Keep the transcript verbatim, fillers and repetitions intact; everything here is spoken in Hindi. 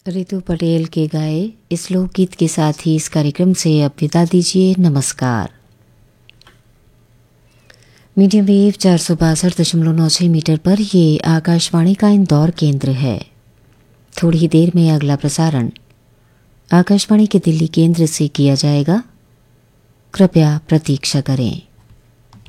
रितु पटेल के गाए इस लोकगीत के साथ ही इस कार्यक्रम से अब विदा दीजिए। नमस्कार। मीडियम वेव चार सौ बासठ दशमलव नौ छः मीटर पर ये आकाशवाणी का इंदौर केंद्र है। थोड़ी ही देर में अगला प्रसारण आकाशवाणी के दिल्ली केंद्र से किया जाएगा। कृपया प्रतीक्षा करें।